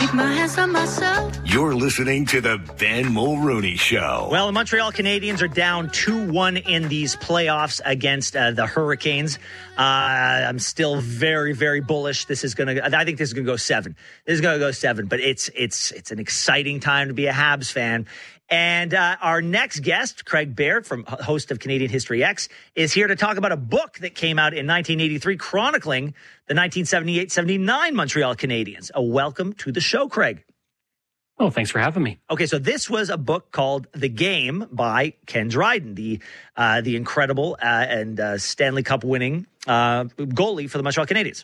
Keep my hands on myself. You're listening to the Ben Mulrooney Show. Well, the Montreal Canadiens are down 2-1 in these playoffs against the Hurricanes. I'm still very, very bullish. I think this is going to go 7. This is going to go 7, but it's an exciting time to be a Habs fan. And our next guest, Craig Baird, host of Canadian History X, is here to talk about a book that came out in 1983 chronicling the 1978-79 Montreal Canadiens. A welcome to the show, Craig. Oh, thanks for having me. Okay, so this was a book called The Game by Ken Dryden, the incredible and Stanley Cup winning goalie for the Montreal Canadiens.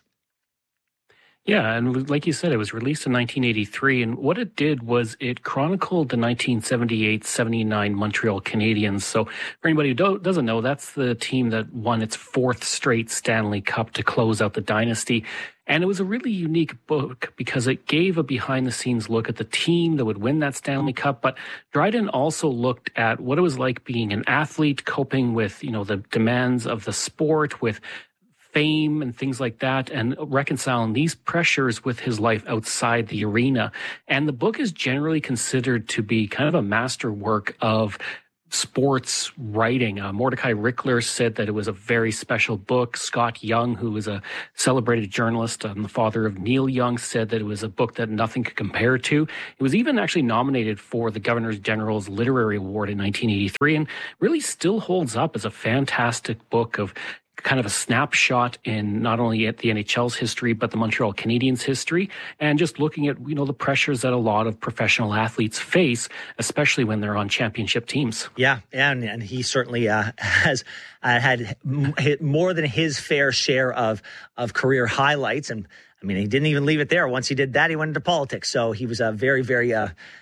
Yeah, and like you said, it was released in 1983, and what it did was it chronicled the 1978-79 Montreal Canadiens. So for anybody who doesn't know, that's the team that won its 4th straight Stanley Cup to close out the dynasty. And it was a really unique book because it gave a behind-the-scenes look at the team that would win that Stanley Cup. But Dryden also looked at what it was like being an athlete, coping with, the demands of the sport, with fame and things like that, and reconciling these pressures with his life outside the arena. And the book is generally considered to be kind of a masterwork of sports writing. Mordecai Rickler said that it was a very special book. Scott Young, who was a celebrated journalist, the father of Neil Young, said that it was a book that nothing could compare to. It was even actually nominated for the Governor General's Literary Award in 1983 and really still holds up as a fantastic book of kind of a snapshot in not only at the NHL's history, but the Montreal Canadiens' history, and just looking at, the pressures that a lot of professional athletes face, especially when they're on championship teams. Yeah, and he certainly has had more than his fair share of career highlights. And I mean, he didn't even leave it there. Once he did that, he went into politics. So he was a very, very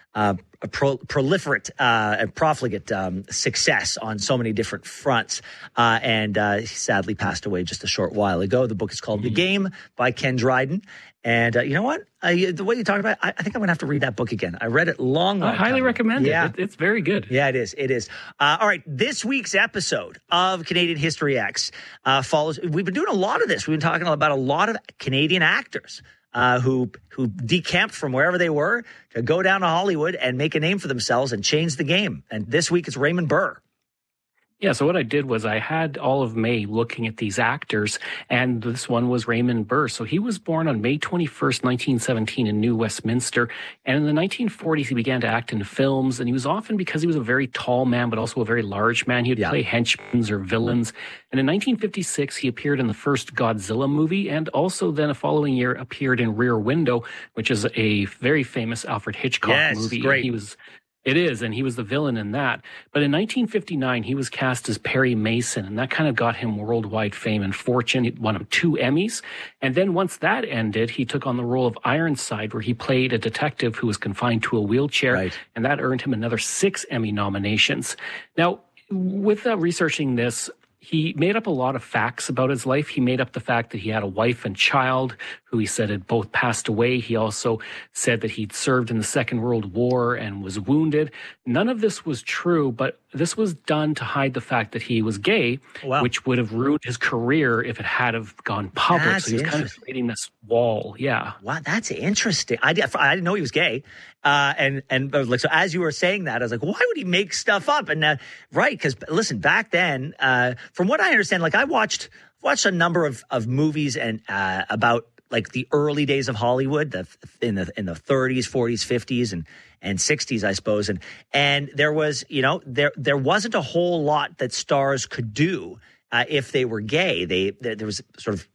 proliferate and profligate success on so many different fronts. And he sadly passed away just a short while ago. The book is called The Game by Ken Dryden. And you know what? The way you talked about it, I think I'm going to have to read that book again. I read it long I highly recommend it. It's very good. Yeah, it is. It is. All right. This week's episode of Canadian History X follows. We've been doing a lot of this. We've been talking about a lot of Canadian actors who decamped from wherever they were to go down to Hollywood and make a name for themselves and change the game. And this week it's Raymond Burr. Yeah, so what I did was I had all of May looking at these actors, and this one was Raymond Burr. So he was born on May 21st, 1917 in New Westminster, and in the 1940s he began to act in films, and he was often, because he was a very tall man but also a very large man, he would play henchmen or villains. And in 1956 he appeared in the first Godzilla movie, and also then the following year appeared in Rear Window, which is a very famous Alfred Hitchcock movie. Great. It is, and he was the villain in that. But in 1959, he was cast as Perry Mason, and that kind of got him worldwide fame and fortune. It won him 2 Emmys. And then once that ended, he took on the role of Ironside, where he played a detective who was confined to a wheelchair, and that earned him another 6 Emmy nominations. Now, with researching this, he made up a lot of facts about his life. He made up the fact that he had a wife and child who he said had both passed away. He also said that he'd served in the Second World War and was wounded. None of this was true, but this was done to hide the fact that he was gay, which would have ruined his career if it had have gone public. So he was kind of creating this wall. Yeah. Wow, that's interesting. I didn't know he was gay. And so as you were saying that, I was like, why would he make stuff up? And right, because listen, back then, from what I understand, like I watched a number of movies and about like the early days of Hollywood, in the 30s, 40s, 50s, and 60s, I suppose, and there was, there wasn't a whole lot that stars could do if they were gay. There was sort of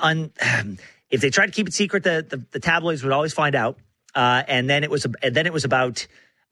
if they tried to keep it secret, the tabloids would always find out. And then it was about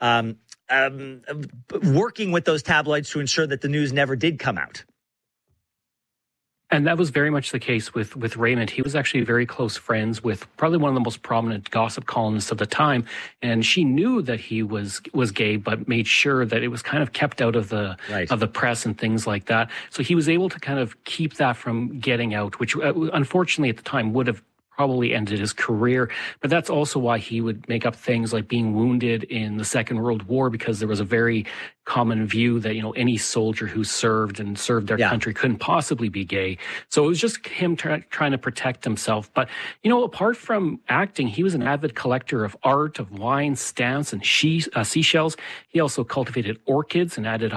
working with those tabloids to ensure that the news never did come out. And that was very much the case with Raymond. He was actually very close friends with probably one of the most prominent gossip columnists of the time. And she knew that he was gay, but made sure that it was kind of kept out of the press and things like that. So he was able to kind of keep that from getting out, which unfortunately at the time would have probably ended his career. But that's also why he would make up things like being wounded in the Second World War, because there was a very common view that, any soldier who served their country couldn't possibly be gay. So it was just him trying to protect himself. But, apart from acting, he was an avid collector of art, of wine, stamps, and seashells. He also cultivated orchids and added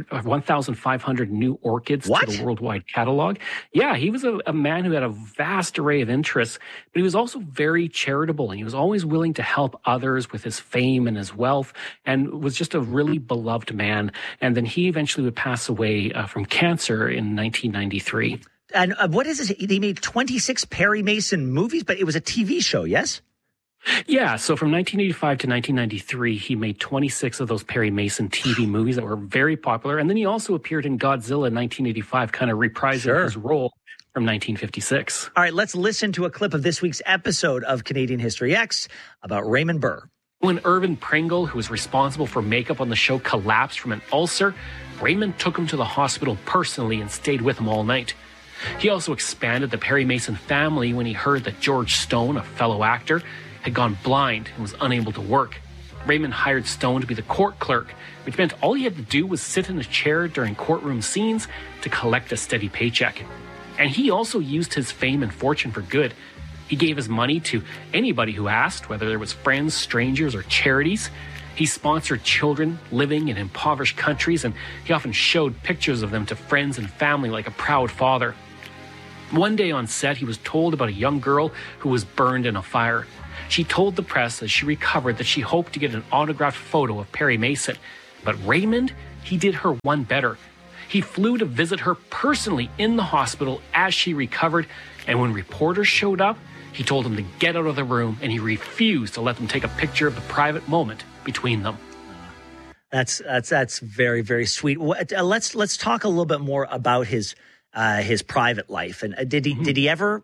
1,500 new orchids to the worldwide catalog. Yeah, he was a man who had a vast array of interests, but he was also very charitable, and he was always willing to help others with his fame and his wealth, and was just a really beloved man. And then he eventually would pass away from cancer in 1993. And what is it? He made 26 Perry Mason movies, but it was a TV show, yes? Yeah, so from 1985 to 1993, he made 26 of those Perry Mason TV movies that were very popular. And then he also appeared in Godzilla in 1985, kind of reprising his role from 1956. All right, let's listen to a clip of this week's episode of Canadian History X about Raymond Burr. When Irvin Pringle, who was responsible for makeup on the show, collapsed from an ulcer, Raymond took him to the hospital personally and stayed with him all night. He also expanded the Perry Mason family when he heard that George Stone, a fellow actor, had gone blind and was unable to work. Raymond hired Stone to be the court clerk, which meant all he had to do was sit in a chair during courtroom scenes to collect a steady paycheck. And he also used his fame and fortune for good. He gave his money to anybody who asked, whether there was friends, strangers, or charities. He sponsored children living in impoverished countries, and he often showed pictures of them to friends and family like a proud father. One day on set, he was told about a young girl who was burned in a fire. She told the press as she recovered that she hoped to get an autographed photo of Perry Mason. But Raymond, he did her one better. He flew to visit her personally in the hospital as she recovered, and when reporters showed up, he told them to get out of the room, and he refused to let them take a picture of the private moment between them. That's very, very sweet. Let's talk a little bit more about his private life. And did he ever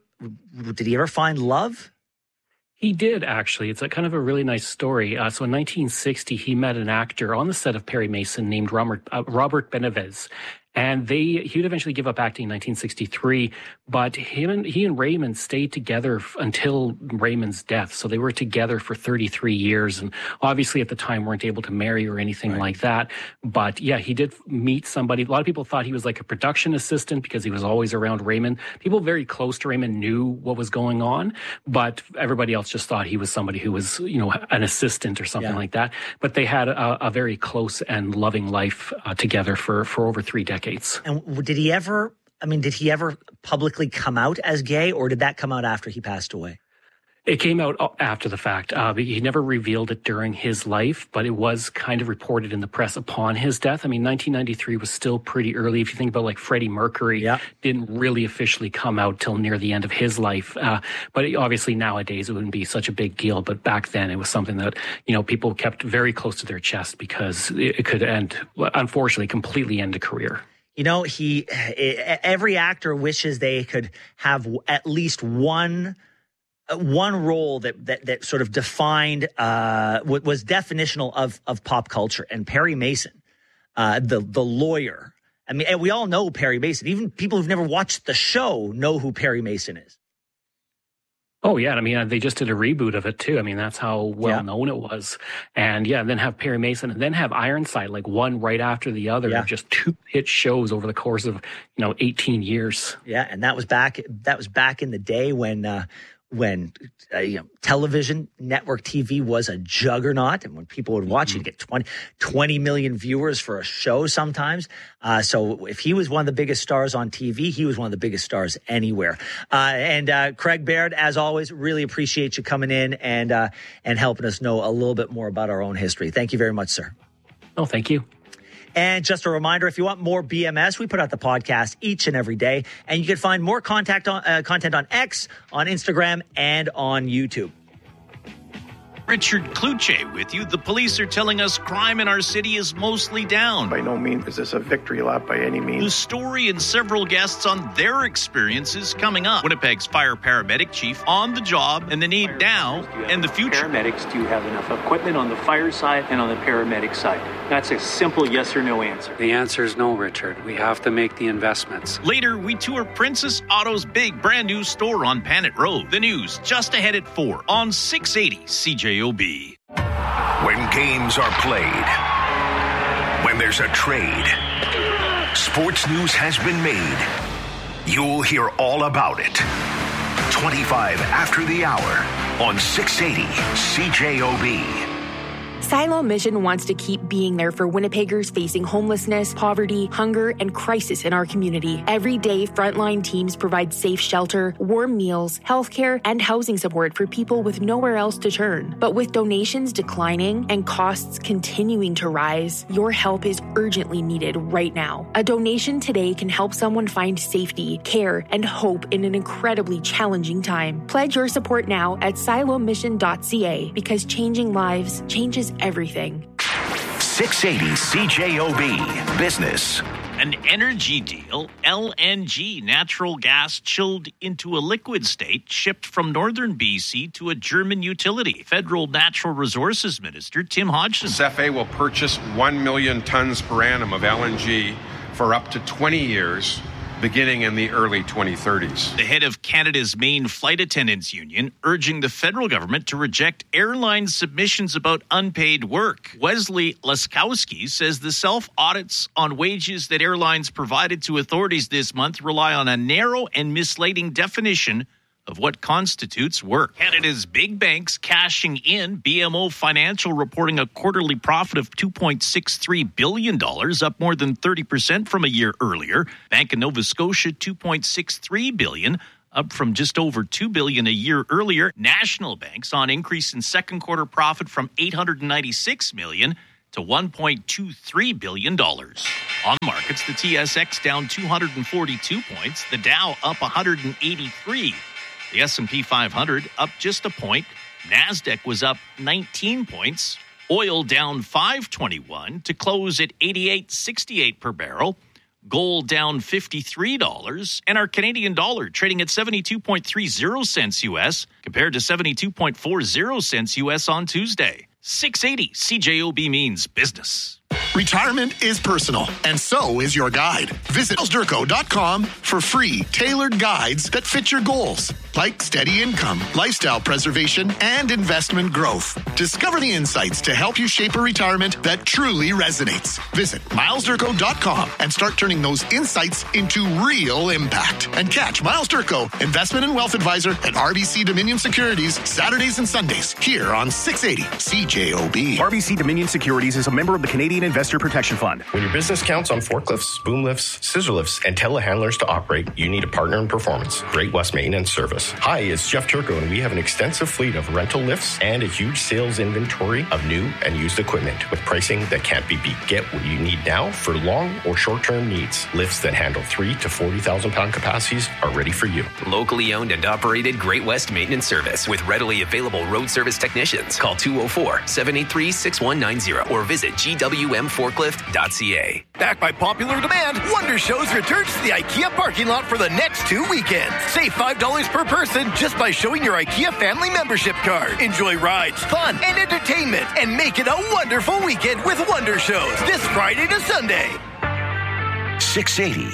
find love? He did, actually. It's a kind of a really nice story. So in 1960, he met an actor on the set of Perry Mason named Robert Benevez. And he would eventually give up acting in 1963, but he and Raymond stayed together until Raymond's death. So they were together for 33 years, and obviously at the time weren't able to marry or anything like that. But yeah, he did meet somebody. A lot of people thought he was like a production assistant because he was always around Raymond. People very close to Raymond knew what was going on, but everybody else just thought he was somebody who was, an assistant or something like that. But they had a very close and loving life together for over 3 decades. And did he ever publicly come out as gay, or did that come out after he passed away? It came out after the fact. He never revealed it during his life, but it was kind of reported in the press upon his death. I mean, 1993 was still pretty early. If you think about like Freddie Mercury, didn't really officially come out till near the end of his life. But obviously nowadays it wouldn't be such a big deal. But back then it was something that, people kept very close to their chest because it could end, unfortunately, completely end a career. Every actor wishes they could have at least one role that sort of defined was definitional of pop culture. And Perry Mason, the lawyer. I mean, and we all know Perry Mason. Even people who've never watched the show know who Perry Mason is. Oh, yeah. I mean, they just did a reboot of it, too. I mean, that's how well known it was. And then have Perry Mason and then have Ironside, like one right after the other, just 2 hit shows over the course of, 18 years. Yeah. And that was back in the day when television, network TV was a juggernaut, and when people would watch, you'd get 20 million viewers for a show sometimes. So if he was one of the biggest stars on TV, he was one of the biggest stars anywhere. And Craig Baird, as always, really appreciate you coming in and helping us know a little bit more about our own history. Thank you very much, sir. Oh, thank you. And just a reminder, if you want more BMS, we put out the podcast each and every day. And you can find more content on X, on Instagram, and on YouTube. Richard Kluche with you. The police are telling us crime in our city is mostly down. By no means is this a victory lap by any means. The story and several guests on their experiences coming up. Winnipeg's fire paramedic chief on the job and the need now and the future. Paramedics, do you have enough equipment on the fire side and on the paramedic side? That's a simple yes or no answer. The answer is no, Richard. We have to make the investments. Later, we tour Princess Auto's big brand new store on Panet Road. The news just ahead at 4 on 680 CJOB. When games are played, When there's a trade, sports news has been made. You'll hear all about it. 25 after the hour on 680 CJOB. Silo Mission wants to keep being there for Winnipeggers facing homelessness, poverty, hunger, and crisis in our community. Every day, frontline teams provide safe shelter, warm meals, healthcare, and housing support for people with nowhere else to turn. But with donations declining and costs continuing to rise, your help is urgently needed right now. A donation today can help someone find safety, care, and hope in an incredibly challenging time. Pledge your support now at silomission.ca because changing lives changes everything. 680 CJOB Business. An energy deal, LNG, natural gas chilled into a liquid state, shipped from northern BC to a German utility. Federal Natural Resources Minister Tim Hodgson. SEFE will purchase 1 million tons per annum of LNG for up to 20 years, beginning in the early 2030s. The head of Canada's main flight attendants union urging the federal government to reject airline submissions about unpaid work. Wesley Laskowski says the self-audits on wages that airlines provided to authorities this month rely on a narrow and misleading definition of what constitutes work. Canada's big banks cashing in. BMO Financial reporting a quarterly profit of $2.63 billion, up more than 30% from a year earlier. Bank of Nova Scotia, $2.63 billion, up from just over $2 billion a year earlier. National Bank saw an increase in second quarter profit from $896 million to $1.23 billion. On markets, the TSX down 242 points, the Dow up 183. The S&P 500 up just a point. NASDAQ was up 19 points. Oil down $5.21 to close at $88.68 per barrel. Gold down $53. And our Canadian dollar trading at 72.30 cents U.S. compared to 72.40 cents U.S. on Tuesday. 680 CJOB means business. Retirement is personal, and so is your guide. Visit milesdurco.com for free, tailored guides that fit your goals, like steady income, lifestyle preservation, and investment growth. Discover the insights to help you shape a retirement that truly resonates. Visit milesdurco.com and start turning those insights into real impact. And catch Miles Durco, Investment and Wealth Advisor at RBC Dominion Securities, Saturdays and Sundays, here on 680 CJOB. RBC Dominion Securities is a member of the Canadian Investor Protection Fund. When your business counts on forklifts, boom lifts, scissor lifts, and telehandlers to operate, you need a partner in performance. Great West Maintenance Service. Hi, it's Jeff Turco, and we have an extensive fleet of rental lifts and a huge sales inventory of new and used equipment with pricing that can't be beat. Get what you need now for long or short-term needs. Lifts that handle 3 to 40,000 pound capacities are ready for you. Locally owned and operated Great West Maintenance Service with readily available road service technicians. Call 204-783-6190 or visit gwmforklift.ca. Backed by popular demand, Wonder Shows returns to the IKEA parking lot for the next 2 weekends. Save $5 per person just by showing your IKEA family membership card. Enjoy rides, fun, and entertainment, and make it a wonderful weekend with Wonder Shows this Friday to Sunday. 680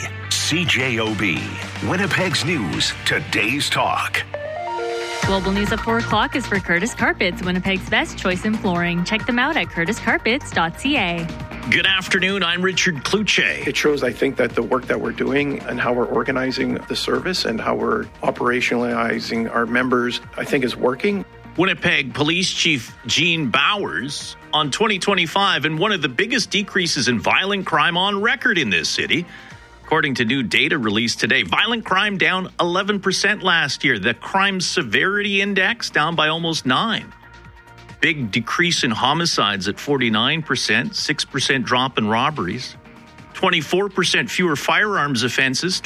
CJOB, Winnipeg's News, Today's Talk. Global News at 4 o'clock is for Curtis Carpets, Winnipeg's best choice in flooring. Check them out at curtiscarpets.ca. Good afternoon. I'm Richard Kluche. It shows, I think, that the work that we're doing and how we're organizing the service and how we're operationalizing our members, I think, is working. Winnipeg Police Chief Gene Bowers on 2025 and one of the biggest decreases in violent crime on record in this city. According to new data released today, violent crime down 11% last year. The crime severity index down by almost 9%. Big decrease in homicides at 49%, 6% drop in robberies, 24% fewer firearms offenses,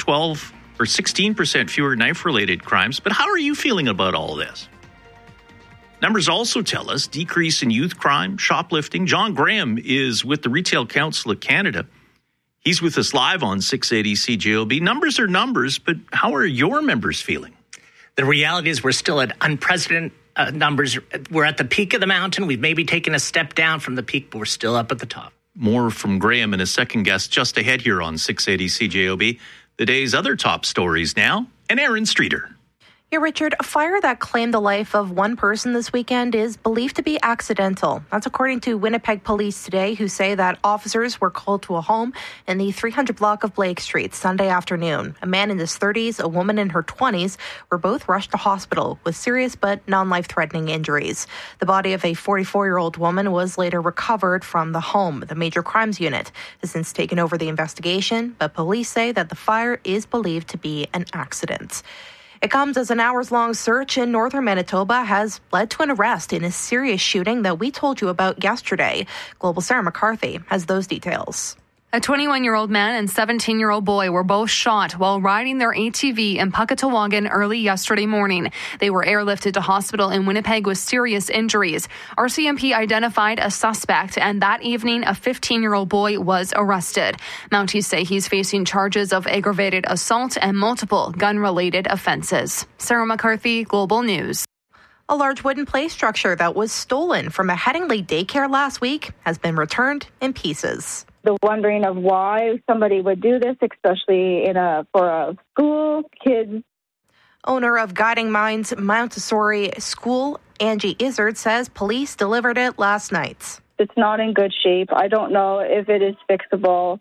16% fewer knife-related crimes. But how are you feeling about all this? Numbers also tell us decrease in youth crime, shoplifting. John Graham is with the Retail Council of Canada. He's with us live on 680 CJOB. Numbers are numbers, but how are your members feeling? The reality is we're still at unprecedented numbers. We're at the peak of the mountain. We've maybe taken a step down from the peak, but we're still up at the top. More from Graham and a second guest just ahead here on 680 CJOB. The day's other top stories now, and Aaron Streeter. Yeah, Richard, a fire that claimed the life of one person this weekend is believed to be accidental. That's according to Winnipeg Police today, who say that officers were called to a home in the 300 block of Blake Street Sunday afternoon. A man in his 30s, a woman in her 20s were both rushed to hospital with serious but non-life-threatening injuries. The body of a 44-year-old woman was later recovered from the home. The Major Crimes Unit has since taken over the investigation, but police say that the fire is believed to be an accident. It comes as an hours-long search in northern Manitoba has led to an arrest in a serious shooting that we told you about yesterday. Global Sarah McCarthy has those details. A 21-year-old man and 17-year-old boy were both shot while riding their ATV in Puckatawagan early yesterday morning. They were airlifted to hospital in Winnipeg with serious injuries. RCMP identified a suspect, and that evening, a 15-year-old boy was arrested. Mounties say he's facing charges of aggravated assault and multiple gun-related offenses. Sarah McCarthy, Global News. A large wooden play structure that was stolen from a Headingley daycare last week has been returned in pieces. The wondering of why somebody would do this, especially for a school, kids. Owner of Guiding Minds Montessori School, Angie Izzard, says police delivered it last night. It's not in good shape. I don't know if it is fixable.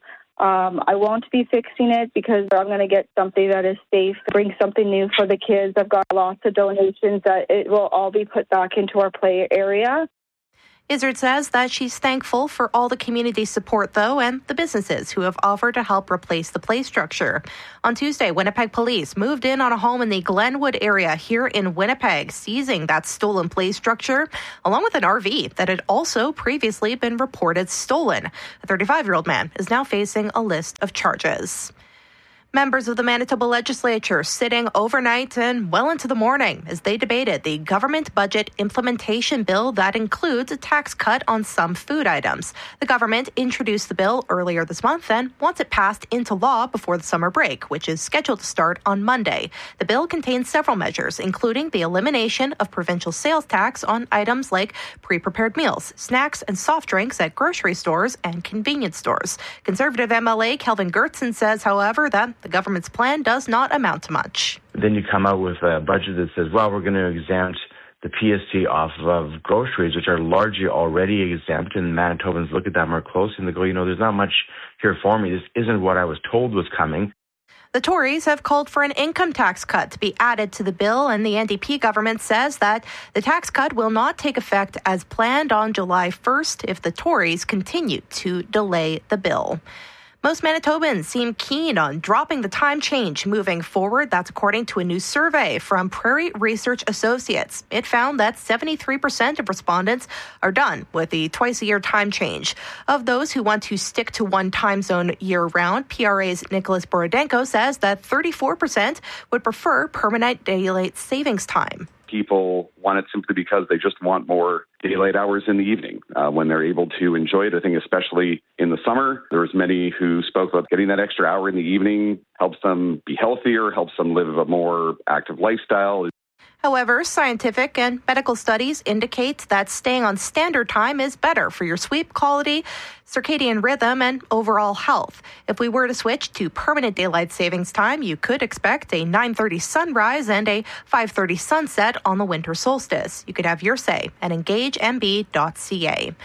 I won't be fixing it because I'm going to get something that is safe, bring something new for the kids. I've got lots of donations that it will all be put back into our play area. Izzard says that she's thankful for all the community support, though, and the businesses who have offered to help replace the play structure. On Tuesday, Winnipeg police moved in on a home in the Glenwood area here in Winnipeg, seizing that stolen play structure, along with an RV that had also previously been reported stolen. A 35-year-old man is now facing a list of charges. Members of the Manitoba legislature sitting overnight and well into the morning as they debated the government budget implementation bill that includes a tax cut on some food items. The government introduced the bill earlier this month and wants it passed into law before the summer break, which is scheduled to start on Monday. The bill contains several measures, including the elimination of provincial sales tax on items like pre-prepared meals, snacks, and soft drinks at grocery stores and convenience stores. Conservative MLA Kelvin Gertsen says, however, that the government's plan does not amount to much. Then you come out with a budget that says, well, we're going to exempt the PST off of groceries, which are largely already exempt, and Manitobans look at that more closely and they go, there's not much here for me. This isn't what I was told was coming. The Tories have called for an income tax cut to be added to the bill, and the NDP government says that the tax cut will not take effect as planned on July 1st if the Tories continue to delay the bill. Most Manitobans seem keen on dropping the time change moving forward. That's according to a new survey from Prairie Research Associates. It found that 73% of respondents are done with the twice-a-year time change. Of those who want to stick to one time zone year-round, PRA's Nicholas Borodenko says that 34% would prefer permanent daylight savings time. People want it simply because they just want more daylight hours in the evening when they're able to enjoy it. I think especially in the summer, there's many who spoke about getting that extra hour in the evening helps them be healthier, helps them live a more active lifestyle. However, scientific and medical studies indicate that staying on standard time is better for your sleep quality, circadian rhythm, and overall health. If we were to switch to permanent daylight savings time, you could expect a 9:30 sunrise and a 5:30 sunset on the winter solstice. You could have your say at engagemb.ca.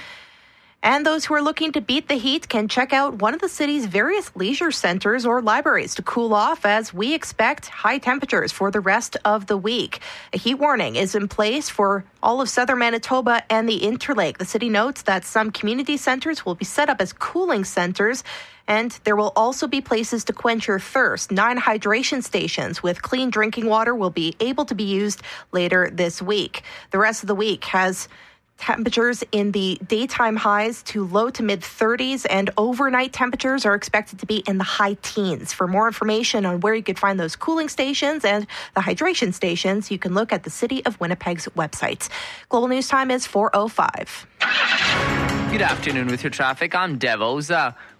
And those who are looking to beat the heat can check out one of the city's various leisure centers or libraries to cool off as we expect high temperatures for the rest of the week. A heat warning is in place for all of southern Manitoba and the Interlake. The city notes that some community centers will be set up as cooling centers, and there will also be places to quench your thirst. 9 hydration stations with clean drinking water will be able to be used later this week. The rest of the week has temperatures in the daytime highs to low to mid 30s, and overnight temperatures are expected to be in the high teens. For more information on where you could find those cooling stations and the hydration stations, you can look at the City of Winnipeg's website. Global News Time is 4:05. Good afternoon with your traffic. I'm Devos.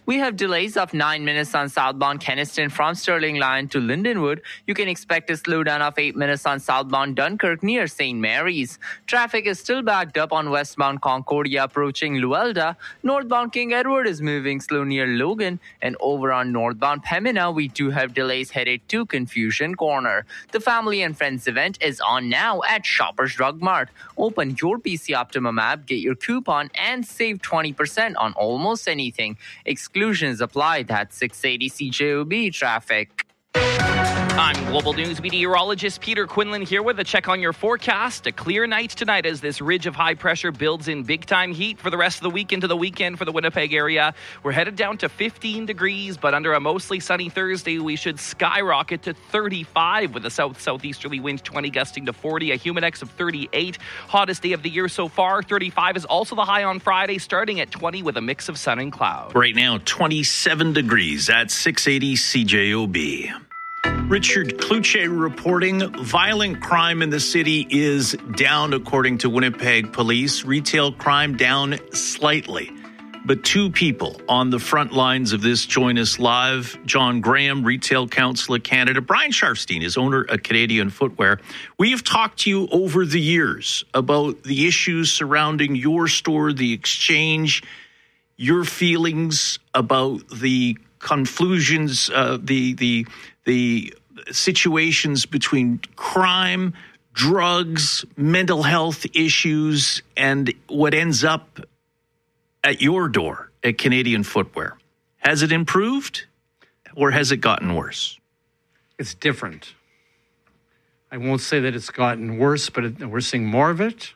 We have delays of 9 minutes on southbound Kenniston from Sterling Line to Lindenwood. You can expect a slowdown of 8 minutes on southbound Dunkirk near St. Mary's. Traffic is still backed up on westbound Concordia approaching Luelda. Northbound King Edward is moving slow near Logan. And over on northbound Pembina, we do have delays headed to Confusion Corner. The Family and Friends event is on now at Shoppers Drug Mart. Open your PC Optimum app, get your coupon, and save 20% on almost anything. Exclusions apply. That's 680 CJOB traffic. I'm Global News meteorologist Peter Quinlan here with a check on your forecast. A clear night tonight as this ridge of high pressure builds in big-time heat for the rest of the week into the weekend for the Winnipeg area. We're headed down to 15 degrees, but under a mostly sunny Thursday, we should skyrocket to 35 with a south-southeasterly wind 20 gusting to 40, a humidex of 38. Hottest day of the year so far. 35 is also the high on Friday, starting at 20 with a mix of sun and cloud. Right now, 27 degrees at 680 CJOB. Richard Kluche reporting violent crime in the city is down, according to Winnipeg police. Retail crime down slightly. But two people on the front lines of this join us live. John Graham, Retail Council of Canada. Brian Sharfstein is owner of Canadian Footwear. We have talked to you over the years about the issues surrounding your store, the exchange, your feelings about the conflusions, the situations between crime, drugs, mental health issues, and what ends up at your door at Canadian Footwear. Has it improved or has it gotten worse? It's different. I won't say that it's gotten worse, but we're seeing more of it.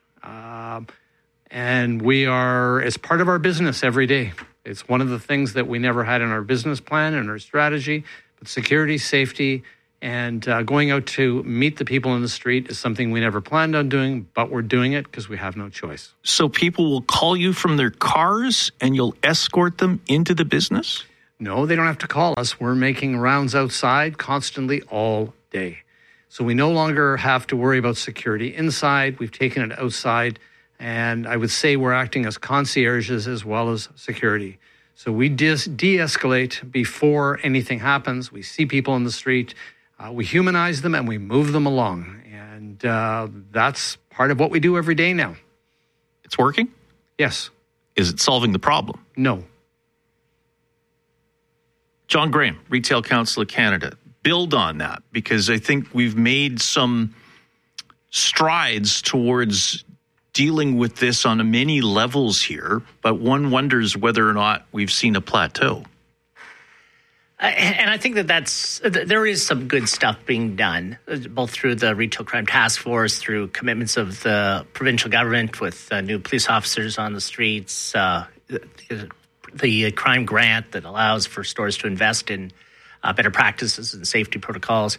And we are, as part of our business every day. It's one of the things that we never had in our business plan and our strategy. But security, safety, and going out to meet the people in the street is something we never planned on doing, but we're doing it because we have no choice. So people will call you from their cars and you'll escort them into the business? No, they don't have to call us. We're making rounds outside constantly all day. So we no longer have to worry about security inside. We've taken it outside. And I would say we're acting as concierges as well as security. So we de-escalate before anything happens. We see people in the street. We humanize them and we move them along. And that's part of what we do every day now. It's working? Yes. Is it solving the problem? No. John Graham, Retail Council of Canada. Build on that, because I think we've made some strides towards dealing with this on many levels here, but one wonders whether or not we've seen a plateau. And I think there is some good stuff being done, both through the Retail Crime Task Force, through commitments of the provincial government with new police officers on the streets, the crime grant that allows for stores to invest in better practices and safety protocols.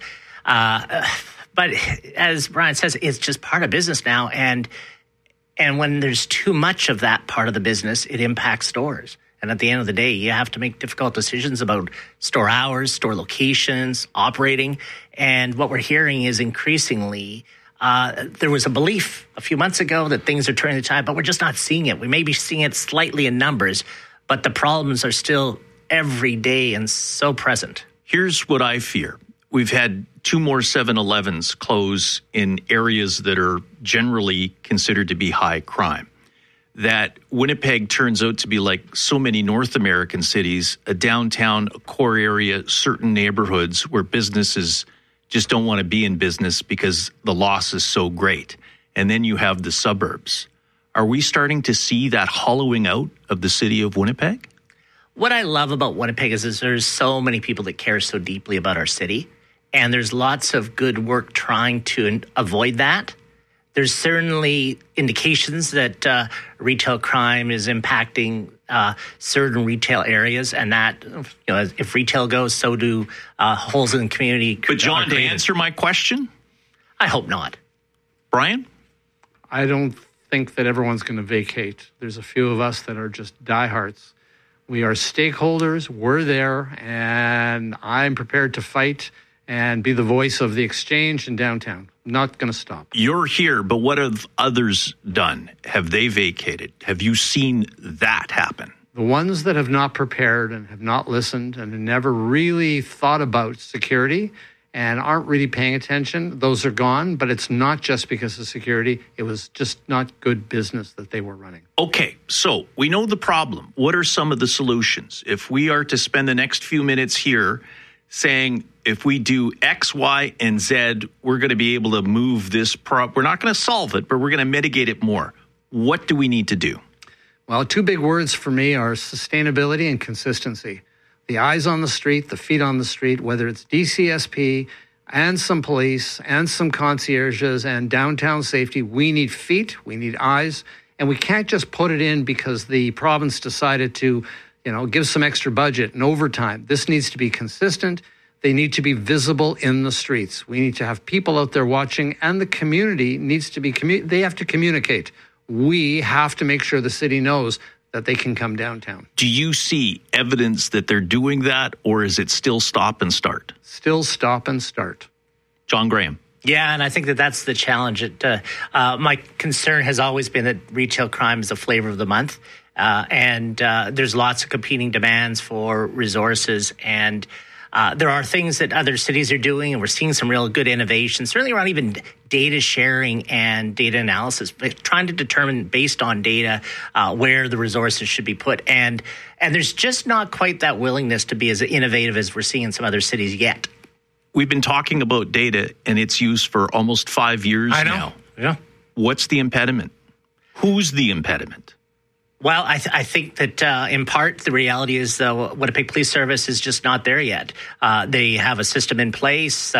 But as Brian says, it's just part of business now. And when there's too much of that part of the business, it impacts stores. And at the end of the day, you have to make difficult decisions about store hours, store locations, operating. And what we're hearing is increasingly, there was a belief a few months ago that things are turning the tide, but we're just not seeing it. We may be seeing it slightly in numbers, but the problems are still every day and so present. Here's what I fear. We've had 2 more 7-Elevens close in areas that are generally considered to be high crime. That Winnipeg turns out to be like so many North American cities, a downtown, a core area, certain neighborhoods where businesses just don't want to be in business because the loss is so great. And then you have the suburbs. Are we starting to see that hollowing out of the city of Winnipeg? What I love about Winnipeg is there's so many people that care so deeply about our city. And there's lots of good work trying to avoid that. There's certainly indications that retail crime is impacting certain retail areas, and that if retail goes, so do holes in the community. But John, to answer my question, I hope not. Brian? I don't think that everyone's going to vacate. There's a few of us that are just diehards. We are stakeholders. We're there, and I'm prepared to fight and be the voice of the exchange in downtown. Not going to stop. You're here, but what have others done? Have they vacated? Have you seen that happen? The ones that have not prepared and have not listened and have never really thought about security and aren't really paying attention, those are gone. But it's not just because of security. It was just not good business that they were running. Okay, so we know the problem. What are some of the solutions? If we are to spend the next few minutes here saying if we do X, Y, and Z, we're going to be able to move this we're not going to solve it, but we're going to mitigate it more. What do we need to do? Well, two big words for me are sustainability and consistency. The eyes on the street, the feet on the street, whether it's DCSP and some police and some concierges and downtown safety, we need feet, we need eyes, and we can't just put it in because the province decided to, give some extra budget and overtime. This needs to be consistent. They need to be visible in the streets. We need to have people out there watching, and the community needs to be, they have to communicate. We have to make sure the city knows that they can come downtown. Do you see evidence that they're doing that, or is it still stop and start? Still stop and start. John Graham. Yeah, and I think that's the challenge. My concern has always been that retail crime is a flavor of the month, and there's lots of competing demands for resources, and there are things that other cities are doing, and we're seeing some real good innovation, certainly around even data sharing and data analysis, but trying to determine based on data where the resources should be put. And there's just not quite that willingness to be as innovative as we're seeing in some other cities yet. We've been talking about data and its use for almost 5 years now. Yeah. What's the impediment? Who's the impediment? Well, I think that in part the reality is the Winnipeg Police Service is just not there yet. They have a system in place.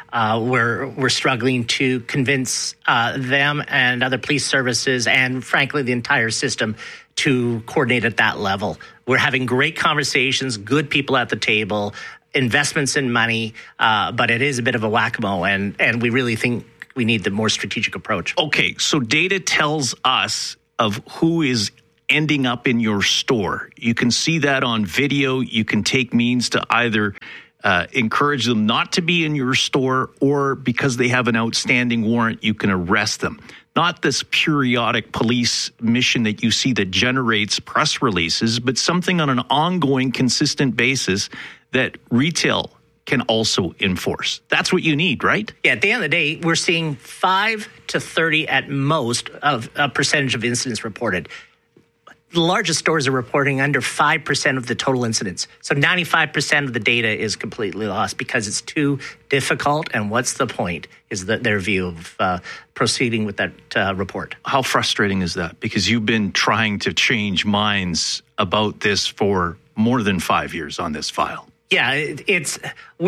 We're struggling to convince them and other police services and, frankly, the entire system to coordinate at that level. We're having great conversations, good people at the table, investments in money, but it is a bit of a whack-a-mole, and we really think we need the more strategic approach. Okay, so data tells us of who is ending up in your store. You can see that on video. You can take means to either encourage them not to be in your store, or because they have an outstanding warrant, you can arrest them. Not this periodic police mission that you see that generates press releases, but something on an ongoing, consistent basis that retail can also enforce. That's what you need, right? Yeah, at the end of the day, we're seeing 5 to 30 at most of a percentage of incidents reported. The largest stores are reporting under 5% of the total incidents. So 95% of the data is completely lost because it's too difficult. And what's the point is their view of proceeding with that report. How frustrating is that? Because you've been trying to change minds about this for more than 5 years on this file. Yeah, we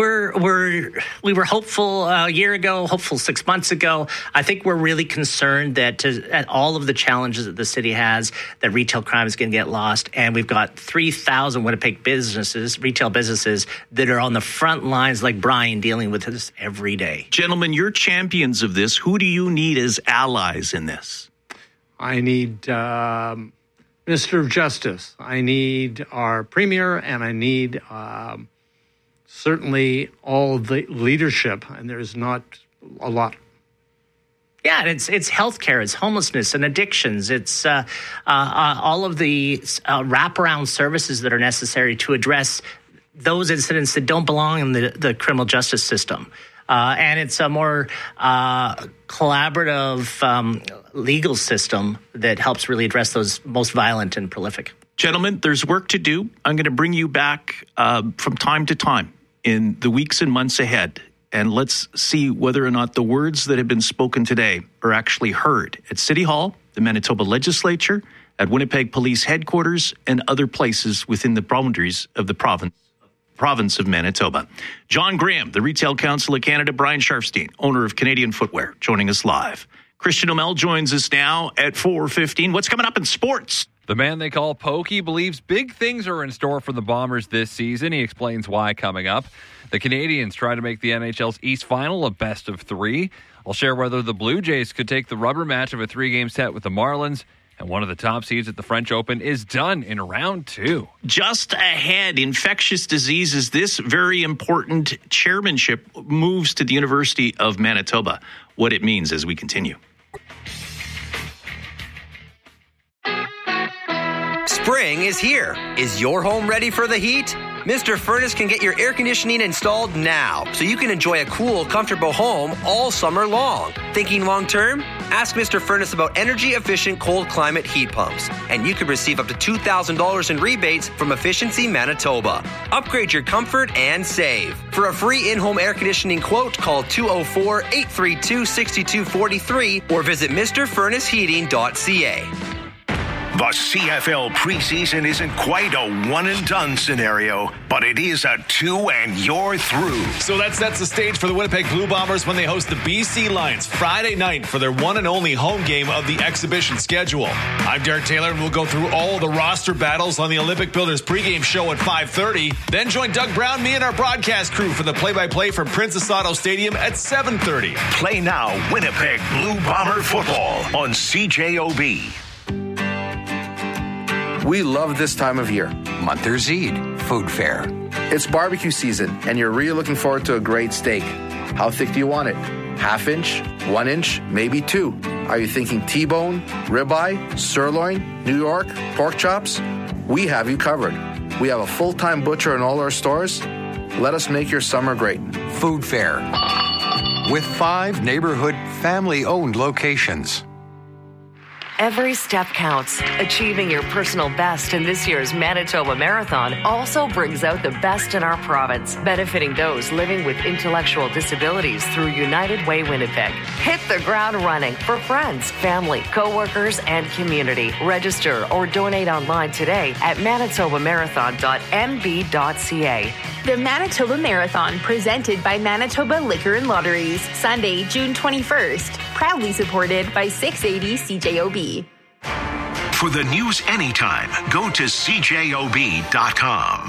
were hopeful a year ago, hopeful 6 months ago. I think we're really concerned that at all of the challenges that the city has, that retail crime is going to get lost. And we've got 3,000 Winnipeg businesses, retail businesses, that are on the front lines like Brian dealing with this every day. Gentlemen, you're champions of this. Who do you need as allies in this? I need Minister of Justice. I need our Premier, and I need certainly all the leadership, and there's not a lot. Yeah, and it's healthcare, it's homelessness and addictions. It's all of the wraparound services that are necessary to address those incidents that don't belong in the criminal justice system. And it's a more collaborative legal system that helps really address those most violent and prolific. Gentlemen, there's work to do. I'm going to bring you back from time to time in the weeks and months ahead. And let's see whether or not the words that have been spoken today are actually heard at City Hall, the Manitoba Legislature, at Winnipeg Police Headquarters, and other places within the boundaries of the province of Manitoba. John Graham, the Retail Council of Canada, Brian Sharfstein, owner of Canadian Footwear, joining us live. Christian O'Mell joins us now at 4:15. What's coming up in sports? The man they call Pokey believes big things are in store for the Bombers this season. He explains why coming up. The Canadians try to make the NHL's East Final a best of 3. I'll share whether the Blue Jays could take the rubber match of a 3-game set with the Marlins. And one of the top seeds at the French Open is done in round 2. Just ahead, infectious diseases. This very important chairmanship moves to the University of Manitoba. What it means as we continue. Spring is here. Is your home ready for the heat? Mr. Furnace can get your air conditioning installed now so you can enjoy a cool, comfortable home all summer long. Thinking long term? Ask Mr. Furnace about energy-efficient cold climate heat pumps, and you could receive up to $2,000 in rebates from Efficiency Manitoba. Upgrade your comfort and save. For a free in-home air conditioning quote, call 204-832-6243 or visit MrFurnaceHeating.ca. The CFL preseason isn't quite a one-and-done scenario, but it is a two and you're through. So that sets the stage for the Winnipeg Blue Bombers when they host the BC Lions Friday night for their one and only home game of the exhibition schedule. I'm Derek Taylor, and we'll go through all the roster battles on the Olympic Builders pregame show at 5:30. Then join Doug Brown, me, and our broadcast crew for the play-by-play from Princess Auto Stadium at 7:30. Play now Winnipeg Blue Bomber football on CJOB. We love this time of year. Monthers Eid Food Fair. It's barbecue season, and you're really looking forward to a great steak. How thick do you want it? Half inch, 1 inch, maybe 2. Are you thinking T-bone, ribeye, sirloin, New York, pork chops? We have you covered. We have a full-time butcher in all our stores. Let us make your summer great. Food Fair. With 5 neighborhood family-owned locations. Every step counts. Achieving your personal best in this year's Manitoba Marathon also brings out the best in our province, benefiting those living with intellectual disabilities through United Way Winnipeg. Hit the ground running for friends, family, co-workers, and community. Register or donate online today at manitobamarathon.mb.ca. The Manitoba Marathon, presented by Manitoba Liquor and Lotteries, Sunday, June 21st. Proudly supported by 680 CJOB. For the news anytime, go to CJOB.com.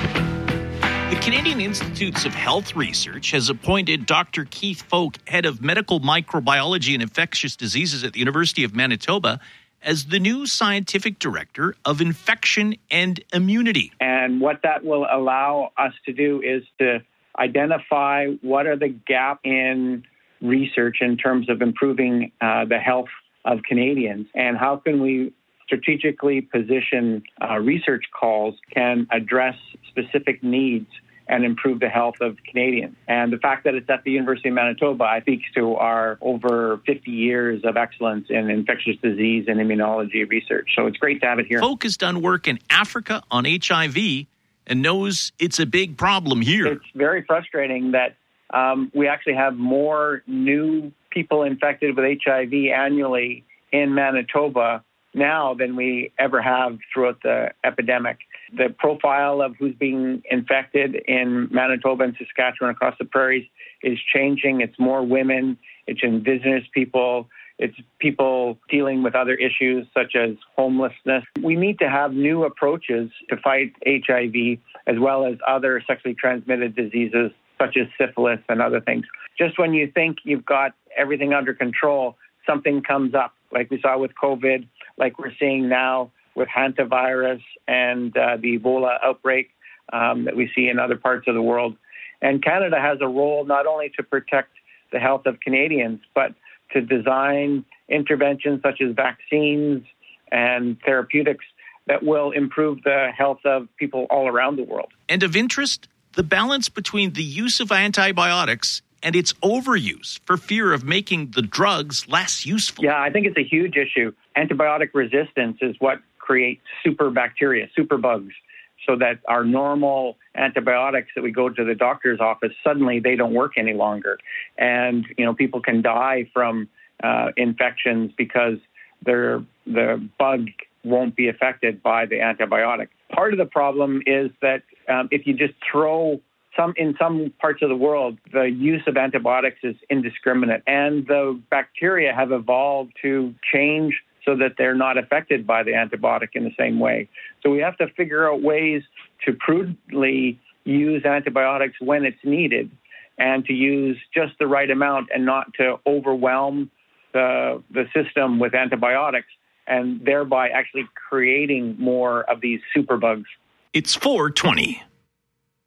The Canadian Institutes of Health Research has appointed Dr. Keith Folk, head of medical microbiology and infectious diseases at the University of Manitoba, as the new scientific director of infection and immunity. And what that will allow us to do is to identify what are the gaps in research in terms of improving the health of Canadians, and how can we strategically position research calls can address specific needs and improve the health of Canadians. And the fact that it's at the University of Manitoba, I think, speaks to our over 50 years of excellence in infectious disease and immunology research. So it's great to have it here. Folk has done work in Africa on HIV and knows it's a big problem here. It's very frustrating that we actually have more new people infected with HIV annually in Manitoba now than we ever have throughout the epidemic. The profile of who's being infected in Manitoba and Saskatchewan across the prairies is changing. It's more women, it's Indigenous people, it's people dealing with other issues such as homelessness. We need to have new approaches to fight HIV as well as other sexually transmitted diseases such as syphilis and other things. Just when you think you've got everything under control, something comes up, like we saw with COVID, like we're seeing now with hantavirus and the Ebola outbreak that we see in other parts of the world. And Canada has a role not only to protect the health of Canadians, but to design interventions such as vaccines and therapeutics that will improve the health of people all around the world. And of interest, the balance between the use of antibiotics and its overuse for fear of making the drugs less useful. Yeah, I think it's a huge issue. Antibiotic resistance is what creates super bacteria, super bugs, so that our normal antibiotics that we go to the doctor's office, suddenly they don't work any longer. And, people can die from infections because the bug won't be affected by the antibiotic. Part of the problem is that if you just throw in some parts of the world, the use of antibiotics is indiscriminate, and the bacteria have evolved to change so that they're not affected by the antibiotic in the same way. So we have to figure out ways to prudently use antibiotics when it's needed, and to use just the right amount and not to overwhelm the system with antibiotics, and thereby actually creating more of these superbugs. It's 4:20.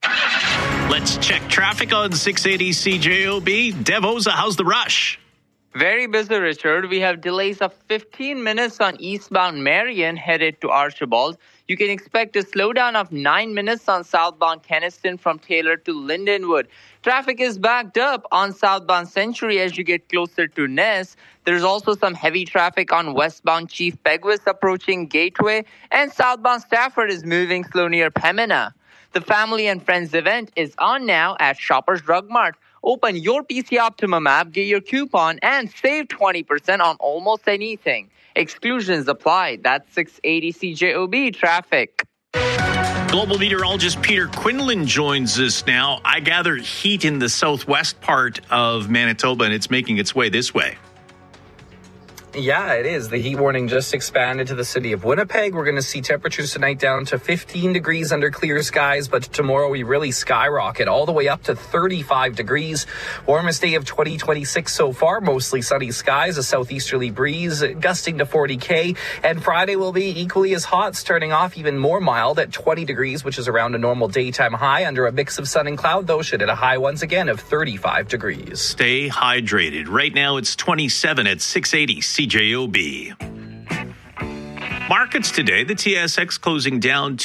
Let's check traffic on 680 CJOB. Dev Oza, how's the rush? Very busy, Richard. We have delays of 15 minutes on eastbound Marion headed to Archibald. You can expect a slowdown of 9 minutes on southbound Keniston from Taylor to Lindenwood. Traffic is backed up on southbound Century as you get closer to Ness. There's also some heavy traffic on westbound Chief Peguis approaching Gateway, and southbound Stafford is moving slow near Pembina. The Family and Friends event is on now at Shoppers Drug Mart. Open your PC Optimum app, get your coupon, and save 20% on almost anything. Exclusions apply. That's 680 CJOB traffic. Global meteorologist Peter Quinlan joins us now. I gather heat in the southwest part of Manitoba, and it's making its way this way. Yeah, it is. The heat warning just expanded to the city of Winnipeg. We're going to see temperatures tonight down to 15 degrees under clear skies, but tomorrow we really skyrocket all the way up to 35 degrees. Warmest day of 2026 so far, mostly sunny skies, a southeasterly breeze gusting to 40 and Friday will be equally as hot, starting off even more mild at 20 degrees, which is around a normal daytime high under a mix of sun and cloud, though should hit a high once again of 35 degrees. Stay hydrated. Right now it's 27 at 680 CJOB. Markets today, the TSX closing down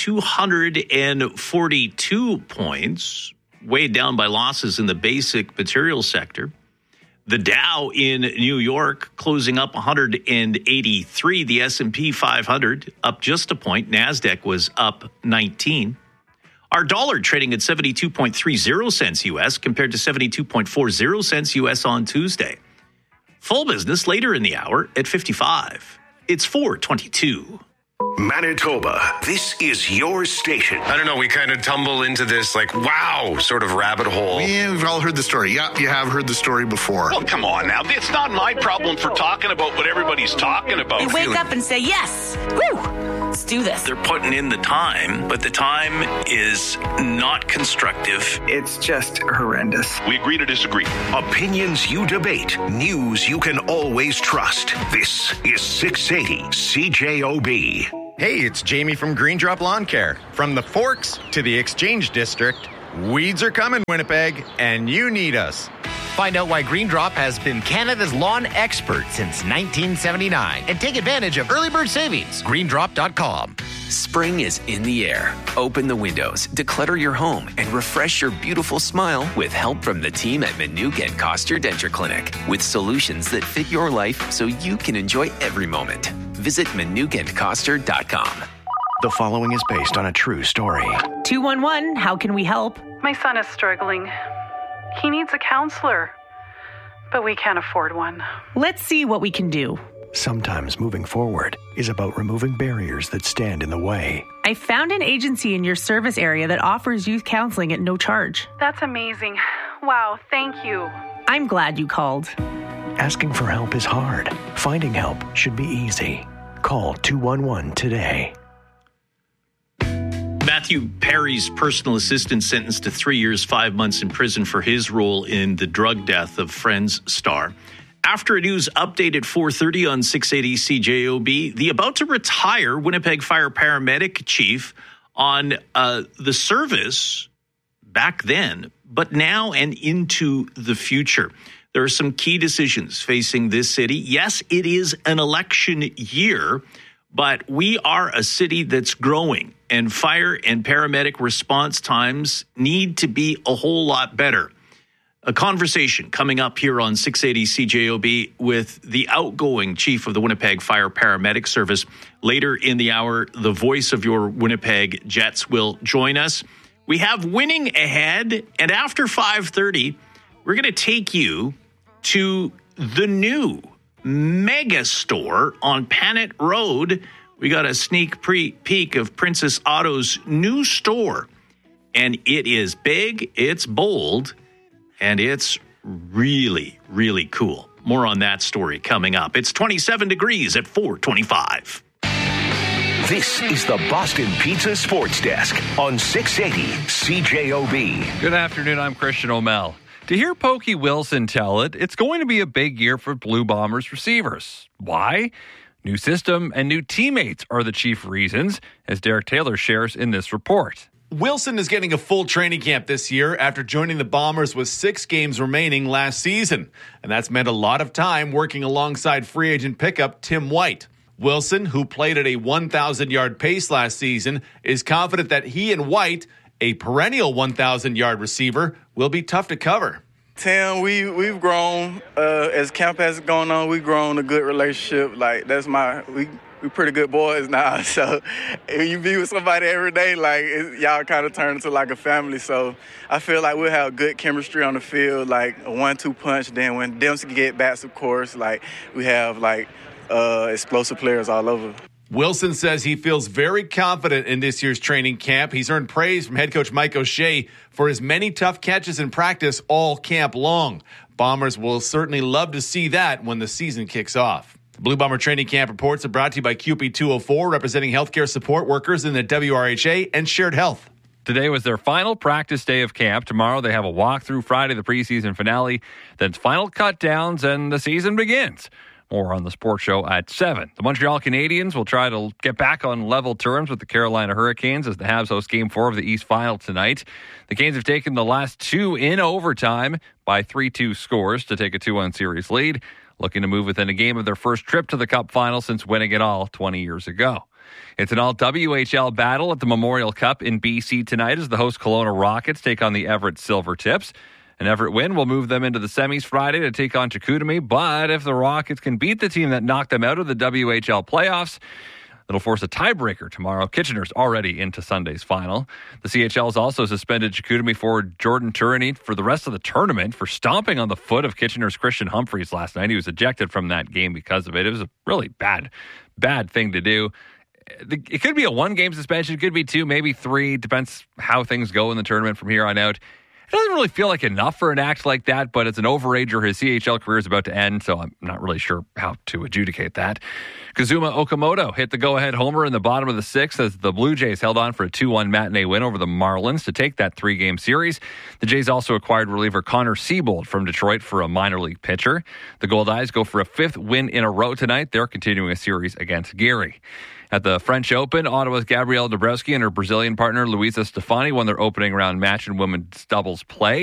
242 points, weighed down by losses in the basic materials sector. The Dow in New York closing up 183. The S&P 500 up just a point. NASDAQ was up 19. Our dollar trading at 72.30 cents U.S. compared to 72.40 cents U.S. on Tuesday. Full business later in the hour at 55. It's 4:22. Manitoba, this is your station. I don't know, we kind of tumble into this like, wow, sort of rabbit hole. Yeah, we've all heard the story. Yeah, you have heard the story before. Well, come on now. It's not my problem for talking about what everybody's talking about. You wake up and say, yes, woo, let's do this. They're putting in the time, but the time is not constructive. It's just horrendous. We agree to disagree. Opinions you debate, news you can always trust. This is 680 CJOB. Hey, it's Jamie from Green Drop Lawn Care. From the Forks to the Exchange District, weeds are coming, Winnipeg, and you need us. Find out why Green Drop has been Canada's lawn expert since 1979 and take advantage of early bird savings. GreenDrop.com. Spring is in the air. Open the windows, declutter your home, and refresh your beautiful smile with help from the team at Manuka and Koster Denture Clinic with solutions that fit your life so you can enjoy every moment. Visit ManukaandKoster.com. The following is based on a true story. 211, how can we help? My son is struggling. He needs a counselor, but we can't afford one. Let's see what we can do. Sometimes moving forward is about removing barriers that stand in the way. I found an agency in your service area that offers youth counseling at no charge. That's amazing. Wow, thank you. I'm glad you called. Asking for help is hard. Finding help should be easy. Call 211 today. Matthew Perry's personal assistant sentenced to 3 years, 5 months in prison for his role in the drug death of Friends star. After a news update at 4:30 on 680 CJOB, the about-to-retire Winnipeg Fire Paramedic Chief on the service back then, but now and into the future. There are some key decisions facing this city. Yes, it is an election year, but we are a city that's growing, and fire and paramedic response times need to be a whole lot better. A conversation coming up here on 680 CJOB with the outgoing chief of the Winnipeg Fire Paramedic Service. Later in the hour, the voice of your Winnipeg Jets will join us. We have winning ahead, and after 5:30, we're going to take you to the new mega store on Panet Road. We got a sneak peek of Princess Auto's new store, and it is big, it's bold, and it's really, really cool. More on that story coming up. It's 27 degrees at 4:25. This is the Boston Pizza Sports Desk on 680 CJOB. Good afternoon, I'm Christian O'Mell. To hear Pokey Wilson tell it, it's going to be a big year for Blue Bombers receivers. Why? New system and new teammates are the chief reasons, as Derek Taylor shares in this report. Wilson is getting a full training camp this year after joining the Bombers with 6 games remaining last season. And that's meant a lot of time working alongside free agent pickup Tim White. Wilson, who played at a 1,000-yard pace last season, is confident that he and White, a perennial 1,000-yard receiver, will be tough to cover. Tim, we've grown as camp has gone on. We've grown a good relationship. Like we pretty good boys now. So if you be with somebody every day, like y'all kind of turn into like a family. So I feel like we'll have good chemistry on the field, like a 1-2 punch. Then when Dempsey get bats, of course, like we have like explosive players all over. Wilson says he feels very confident in this year's training camp. He's earned praise from head coach Mike O'Shea for his many tough catches in practice all camp long. Bombers will certainly love to see that when the season kicks off. Blue Bomber Training Camp reports are brought to you by QP 204, representing healthcare support workers in the WRHA and Shared Health. Today was their final practice day of camp. Tomorrow they have a walkthrough, Friday the preseason finale, then final cut downs, and the season begins. More on the sports show at 7. The Montreal Canadiens will try to get back on level terms with the Carolina Hurricanes as the Habs host Game 4 of the East Final tonight. The Canes have taken the last 2 in overtime by 3-2 scores to take a 2-1 series lead, looking to move within a game of their first trip to the Cup final since winning it all 20 years ago. It's an all-WHL battle at the Memorial Cup in BC tonight as the host Kelowna Rockets take on the Everett Silvertips. An Everett win will move them into the semis Friday to take on Chicoutimi, but if the Rockets can beat the team that knocked them out of the WHL playoffs, it'll force a tiebreaker tomorrow. Kitchener's already into Sunday's final. The CHL has also suspended Chicoutimi forward Jordan Turini for the rest of the tournament for stomping on the foot of Kitchener's Christian Humphreys last night. He was ejected from that game because of it. It was a really bad thing to do. It could be a 1-game suspension. It could be 2, maybe 3. Depends how things go in the tournament from here on out. It doesn't really feel like enough for an act like that, but it's an overager. His CHL career is about to end, so I'm not really sure how to adjudicate that. Kazuma Okamoto hit the go-ahead homer in the bottom of the 6th as the Blue Jays held on for a 2-1 matinee win over the Marlins to take that 3-game series. The Jays also acquired reliever Connor Siebold from Detroit for a minor league pitcher. The Gold Eyes go for a 5th win in a row tonight. They're continuing a series against Gary. At the French Open, Ottawa's Gabrielle Dabrowski and her Brazilian partner Luisa Stefani won their opening round match in women's doubles play.